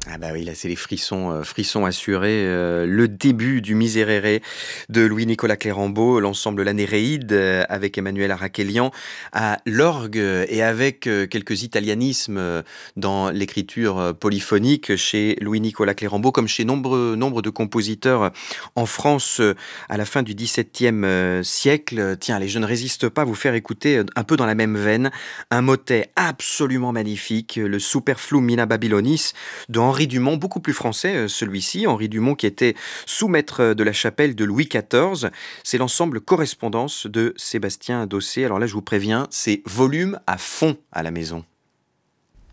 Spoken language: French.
Ah bah oui, là c'est les frissons, frissons assurés, le début du Miserere de Louis-Nicolas Clérambault, l'ensemble La Néréide, avec Emmanuel Araquelian à l'orgue, et avec, quelques italianismes, dans l'écriture, polyphonique chez Louis-Nicolas Clérambault, comme chez nombre de compositeurs, en France, à la fin du XVIIe siècle. Tiens, allez, je ne résiste pas à vous faire écouter, un peu dans la même veine, un motet absolument magnifique, le Superflum Mina Babylonis de Henri Dumont, beaucoup plus français celui-ci. Henri Dumont qui était sous-maître de la chapelle de Louis XIV. C'est l'ensemble correspondance de Sébastien Dossé. Alors là, je vous préviens, c'est volume à fond à la maison.